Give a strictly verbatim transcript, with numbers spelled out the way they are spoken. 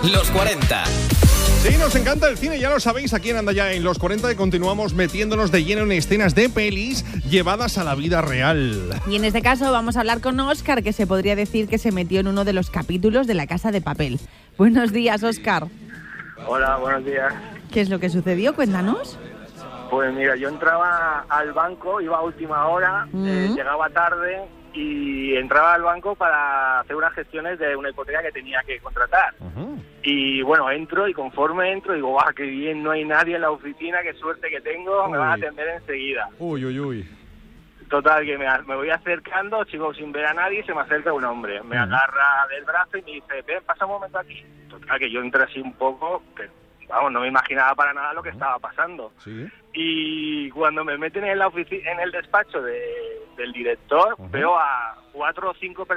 Los cuarenta. Sí, nos encanta el cine, ya lo sabéis, aquí en Anda Ya en Los cuarenta, y continuamos metiéndonos de lleno en escenas de pelis llevadas a la vida real. Y en este caso vamos a hablar con Óscar, que se podría decir que se metió en uno de los capítulos de La Casa de Papel. Buenos días, Óscar. Hola, buenos días. ¿Qué es lo que sucedió? Cuéntanos. Pues mira, yo entraba al banco, iba a última hora, Mm. eh, llegaba tarde y entraba al banco para hacer unas gestiones de una hipoteca que tenía que contratar. Uh-huh. Y bueno, entro y conforme entro digo, ¡guau, qué bien! No hay nadie en la oficina, qué suerte que tengo, me van a Uy. atender enseguida. Uy, uy, uy. Total, que me, me voy acercando, sigo sin ver a nadie, se me acerca un hombre. Me Mm. agarra del brazo y me dice, ven, pasa un momento aquí. Total, que yo entré así un poco, que vamos, no me imaginaba para nada lo que estaba pasando. Sí. Y cuando me meten en la oficina, en el despacho de, del director, Ujú. veo a cuatro o cinco personas